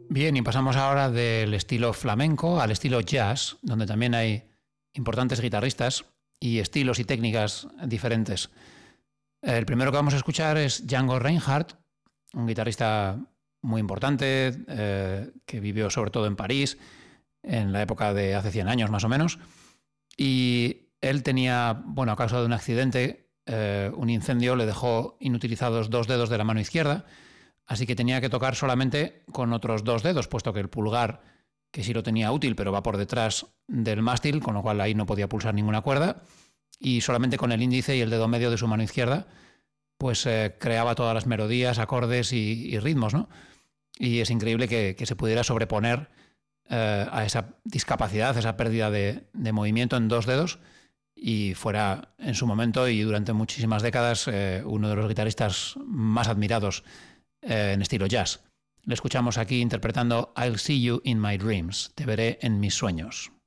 Bien, y pasamos ahora del estilo flamenco al estilo jazz, donde también hay importantes guitarristas y estilos y técnicas diferentes. El primero que vamos a escuchar es Django Reinhardt, un guitarrista muy importante que vivió sobre todo en París en la época de hace 100 años más o menos. Y él tenía, bueno, a causa de un accidente, un incendio le dejó inutilizados 2 dedos de la mano izquierda, así que tenía que tocar solamente con otros 2 dedos, puesto que el pulgar, que sí lo tenía útil, pero va por detrás del mástil, con lo cual ahí no podía pulsar ninguna cuerda, y solamente con el índice y el dedo medio de su mano izquierda, pues creaba todas las melodías, acordes y ritmos, ¿no? Y es increíble que se pudiera sobreponer a esa discapacidad, esa pérdida de movimiento en 2 dedos, y fuera en su momento y durante muchísimas décadas uno de los guitarristas más admirados en estilo jazz. Le escuchamos aquí interpretando I'll See You in My Dreams, te veré en mis sueños.